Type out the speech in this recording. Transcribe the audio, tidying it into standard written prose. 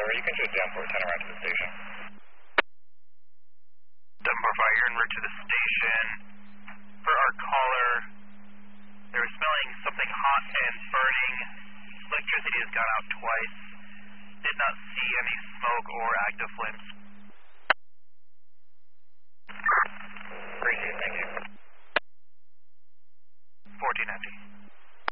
you can just jump or turn around to the station. Denver Fire, you're en route to the station. For our caller, they were smelling something hot and burning. Electricity has gone out twice. Did not see any smoke or active flames